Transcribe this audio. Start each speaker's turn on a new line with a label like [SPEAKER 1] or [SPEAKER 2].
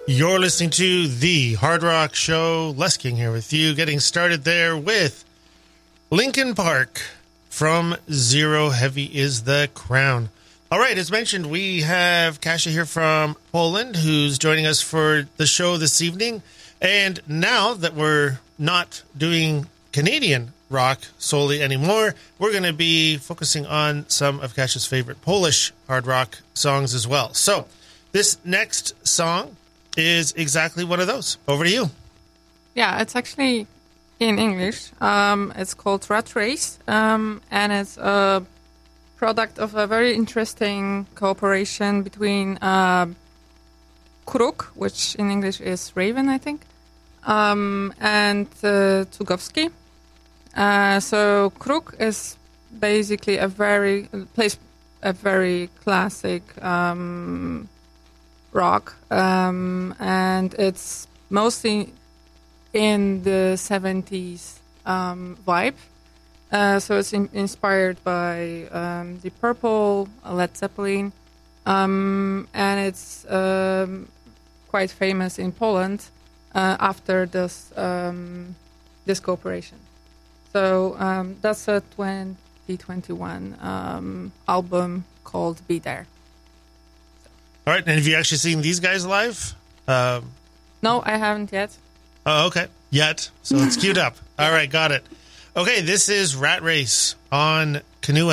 [SPEAKER 1] You're listening to the Hard Rock Show. Les King here with you, getting started there with Linkin Park from Zero, Heavy is the Crown. All right, as mentioned, we have Kasia here from Poland, who's joining us for the show this evening. And now that we're not doing Canadian rock solely anymore, we're going to be focusing on some of Kasia's favorite Polish hard rock songs as well. So this next song is exactly one of those. Over to you.
[SPEAKER 2] Yeah, it's actually in English. It's called Rat Race, and it's a product of a very interesting cooperation between Kruk, which in English is Raven, I think, and Cugowski. So Kruk is basically plays a very classic rock, and it's mostly in the 70s vibe. So it's inspired by the Purple, Led Zeppelin, and it's quite famous in Poland after this cooperation. So that's a 2021 album called Be There.
[SPEAKER 1] All right, and have you actually seen these guys live?
[SPEAKER 2] No, I haven't yet.
[SPEAKER 1] Oh, okay. Yet. So it's queued up. All right, got it. Okay, this is Rat Race on Canoe